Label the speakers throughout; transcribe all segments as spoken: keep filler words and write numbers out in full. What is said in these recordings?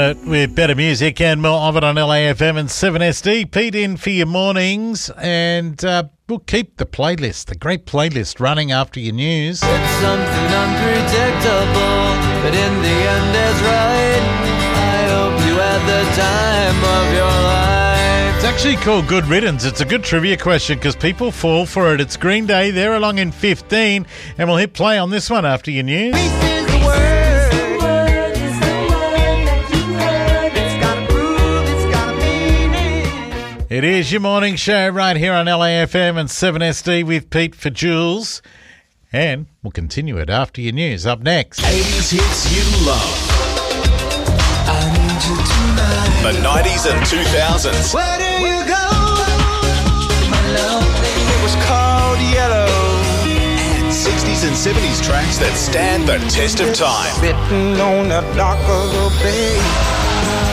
Speaker 1: With better music and more of it on L A F M and seven S D. Pete in for your mornings, and uh, we'll keep the playlist, the great playlist, running after your news.
Speaker 2: It's something unpredictable, but in the end it's right. I hope you had the time of your life.
Speaker 1: It's actually called Good Riddance. It's a good trivia question because people fall for it. It's Green Day. They're along in fifteen, and we'll hit play on this one after your news.
Speaker 2: Peace is the word.
Speaker 1: It is your morning show right here on L A F M and seven S D with Pete for Jules. And we'll continue it after your news. Up next.
Speaker 3: eighties hits you love. I need you tonight. The nineties and two thousands.
Speaker 2: Where do you go? My love, it was called Yellow.
Speaker 3: And sixties and seventies tracks that stand the test of time.
Speaker 2: Sitting on the dock of the bay.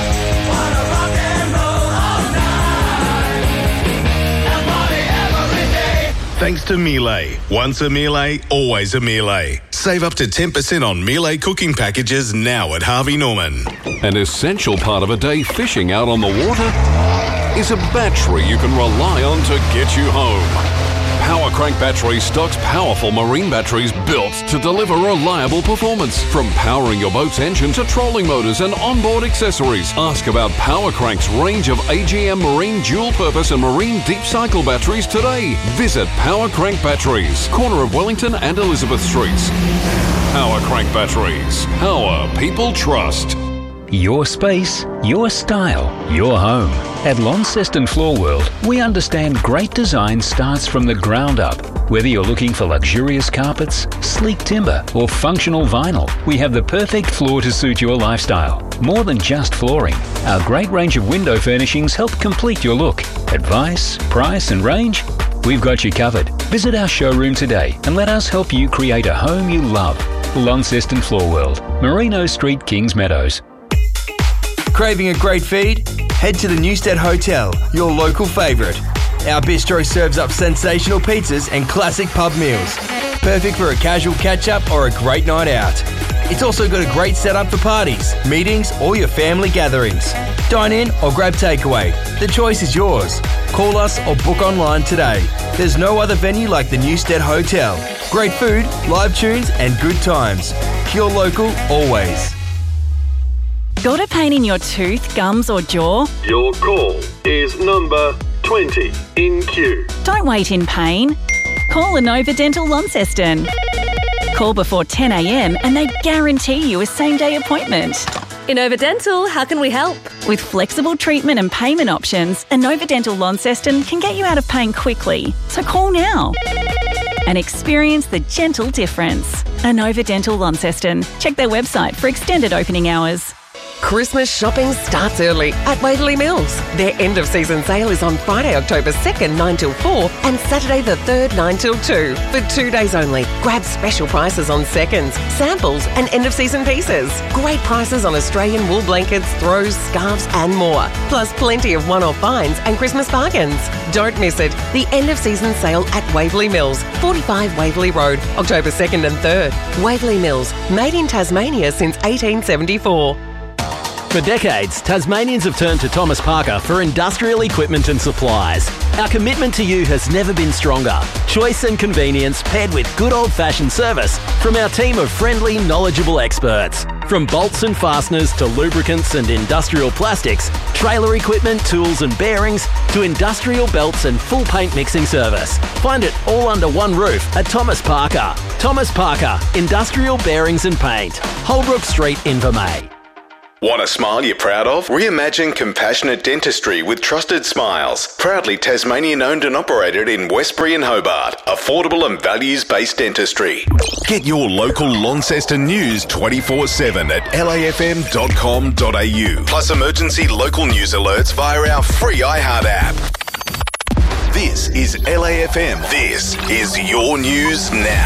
Speaker 3: Thanks to Miele. Once a Miele, always a Miele. Save up to ten percent on Miele cooking packages now at Harvey Norman.
Speaker 4: An essential part of a day fishing out on the water is a battery you can rely on to get you home. Power Crank Battery stocks powerful marine batteries built to deliver reliable performance. From powering your boat's engine to trolling motors and onboard accessories. Ask about Power Crank's range of A G M marine dual-purpose and marine deep cycle batteries today. Visit Power Crank Batteries, corner of Wellington and Elizabeth Streets. Power Crank Batteries. Power people trust.
Speaker 5: Your space, your style, your home. At Launceston Floor World, we understand great design starts from the ground up. Whether you're looking for luxurious carpets, sleek timber, or functional vinyl, we have the perfect floor to suit your lifestyle. More than just flooring, our great range of window furnishings help complete your look. Advice, price, and range? We've got you covered. Visit our showroom today and let us help you create a home you love. Launceston Floor World, Merino Street, Kings Meadows.
Speaker 6: Craving a great feed? Head to the Newstead Hotel, your local favourite. Our bistro serves up sensational pizzas and classic pub meals. Perfect for a casual catch-up or a great night out. It's also got a great setup for parties, meetings, or your family gatherings. Dine in or grab takeaway. The choice is yours. Call us or book online today. There's no other venue like the Newstead Hotel. Great food, live tunes, and good times. Pure local, always.
Speaker 7: Got a pain in your tooth, gums or jaw?
Speaker 8: Your call is number twenty in queue.
Speaker 7: Don't wait in pain. Call Inova Dental Launceston. Call before ten a m and they guarantee you a same-day appointment.
Speaker 9: Inova Dental, how can we help?
Speaker 7: With flexible treatment and payment options, Inova Dental Launceston can get you out of pain quickly. So call now and experience the gentle difference. Inova Dental Launceston. Check their website for extended opening hours.
Speaker 9: Christmas shopping starts early at Waverley Mills. Their end-of-season sale is on Friday, October second, nine till four, and Saturday the third, nine till two. For two days only, grab special prices on seconds, samples, and end-of-season pieces. Great prices on Australian wool blankets, throws, scarves, and more. Plus plenty of one-off finds and Christmas bargains. Don't miss it. The end-of-season sale at Waverley Mills, forty-five Waverley Road, October second and third. Waverley Mills, made in Tasmania since eighteen seventy-four.
Speaker 10: For decades, Tasmanians have turned to Thomas Parker for industrial equipment and supplies. Our commitment to you has never been stronger. Choice and convenience paired with good old-fashioned service from our team of friendly, knowledgeable experts. From bolts and fasteners to lubricants and industrial plastics, trailer equipment, tools and bearings, to industrial belts and full paint mixing service. Find it all under one roof at Thomas Parker. Thomas Parker, Industrial Bearings and Paint. Holbrook Street, Invermay.
Speaker 3: Want a smile you're proud of? Reimagine compassionate dentistry with Trusted Smiles. Proudly Tasmanian owned and operated in Westbury and Hobart. Affordable and values-based dentistry. Get your local Launceston news twenty-four seven at L A F M dot com dot A U. Plus emergency local news alerts via our free iHeart app. This is L A F M. This is your news now.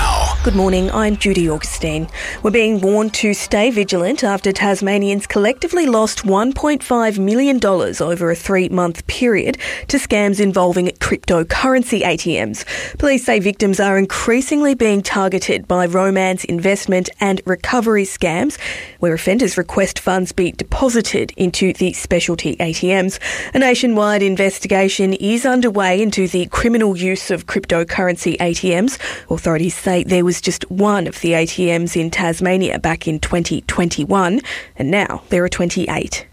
Speaker 11: Good morning, I'm Judy Augustine. We're being warned to stay vigilant after Tasmanians collectively lost one point five million dollars over a three-month period to scams involving cryptocurrency A T Ms. Police say victims are increasingly being targeted by romance, investment and recovery scams, where offenders request funds be deposited into the specialty A T Ms. A nationwide investigation is underway into the criminal use of cryptocurrency A T Ms. Authorities say there was just one of the A T Ms in Tasmania back in twenty twenty-one, and now there are twenty-eight.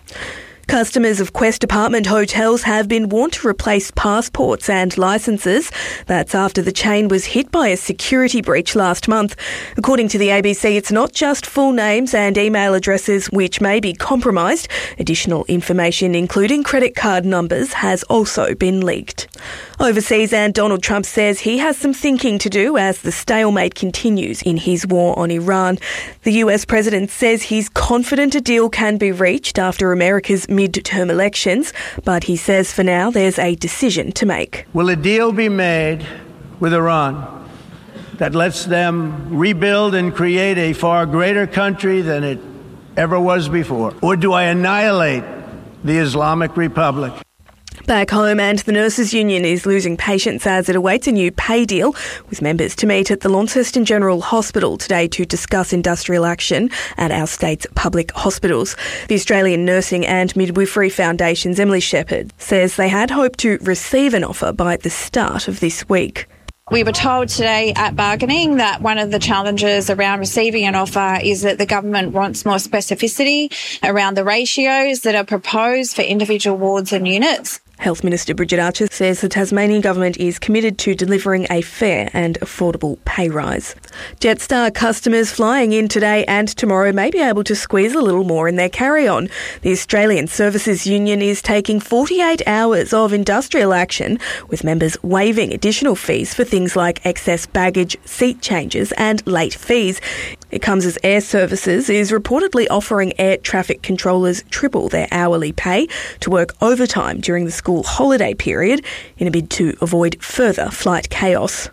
Speaker 11: Customers of Quest Apartment hotels have been warned to replace passports and licences. That's after the chain was hit by a security breach last month. According to the A B C, it's not just full names and email addresses which may be compromised. Additional information, including credit card numbers, has also been leaked. Overseas, and Donald Trump says he has some thinking to do as the stalemate continues in his war on Iran. The U S president says he's confident a deal can be reached after America's mid-term elections, but he says for now there's a decision to make.
Speaker 12: Will a deal be made with Iran that lets them rebuild and create a far greater country than it ever was before? Or do I annihilate the Islamic Republic?
Speaker 11: Back home, and the Nurses Union is losing patience as it awaits a new pay deal, with members to meet at the Launceston General Hospital today to discuss industrial action at our state's public hospitals. The Australian Nursing and Midwifery Foundation's Emily Shepherd says they had hoped to receive an offer by the start of this week.
Speaker 13: We were told today at bargaining that one of the challenges around receiving an offer is that the government wants more specificity around the ratios that are proposed for individual wards and units.
Speaker 11: Health Minister Bridget Archer says the Tasmanian government is committed to delivering a fair and affordable pay rise. Jetstar customers flying in today and tomorrow may be able to squeeze a little more in their carry-on. The Australian Services Union is taking forty-eight hours of industrial action, with members waiving additional fees for things like excess baggage, seat changes and late fees. It comes as Air Services is reportedly offering air traffic controllers triple their hourly pay to work overtime during the school holiday period in a bid to avoid further flight chaos.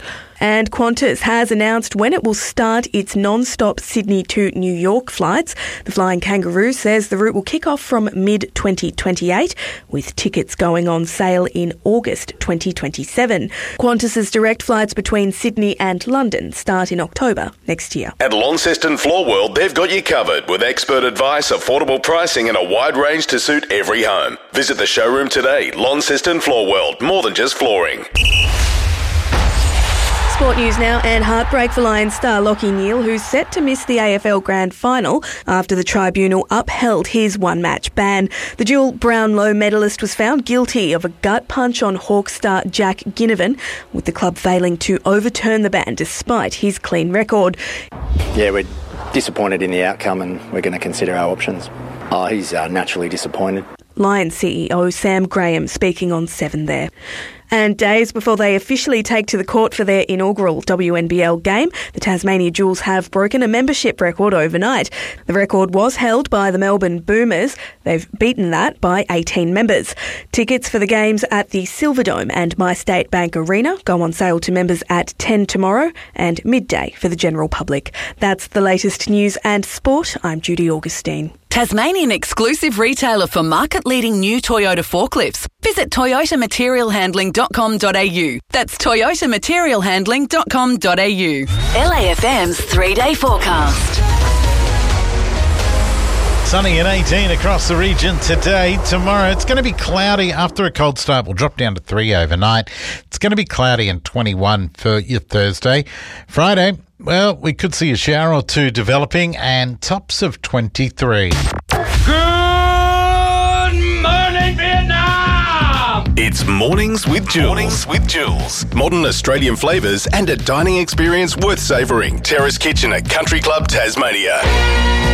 Speaker 11: And Qantas has announced when it will start its non-stop Sydney to New York flights. The Flying Kangaroo says the route will kick off from mid twenty twenty-eight, with tickets going on sale in August twenty twenty-seven. Qantas's direct flights between Sydney and London start in October next year.
Speaker 3: At Launceston Floor World, they've got you covered with expert advice, affordable pricing and a wide range to suit every home. Visit the showroom today. Launceston Floor World, more than just flooring.
Speaker 11: Sport news now, and heartbreak for Lions star Lachie Neale, who's set to miss the A F L Grand Final after the tribunal upheld his one-match ban. The dual Brownlow medalist was found guilty of a gut punch on Hawks star Jack Ginnivan, with the club failing to overturn the ban despite his clean record.
Speaker 14: Yeah, we're disappointed in the outcome and we're going to consider our options. Oh, he's uh, naturally disappointed.
Speaker 11: Lions C E O Sam Graham speaking on Seven there. And days before they officially take to the court for their inaugural W N B L game, the Tasmania Jewels have broken a membership record overnight. The record was held by the Melbourne Boomers. They've beaten that by eighteen members. Tickets for the games at the Silverdome and MyState Bank Arena go on sale to members at ten tomorrow and midday for the general public. That's the latest news and sport. I'm Judy Augustine.
Speaker 15: Tasmanian exclusive retailer for market-leading new Toyota forklifts. Visit toyota material handling dot com dot a u. That's toyota material handling dot com dot a u.
Speaker 16: L A F M's three-day forecast.
Speaker 1: Sunny and eighteen across the region today. Tomorrow it's going to be cloudy after a cold start. We'll drop down to three overnight. It's going to be cloudy and twenty-one for your Thursday. Friday, well, we could see a shower or two developing and tops of twenty-three.
Speaker 3: Good morning, Vietnam! It's Mornings with Jules. Mornings with Jules. Modern Australian flavours and a dining experience worth savouring. Terrace Kitchen at Country Club Tasmania.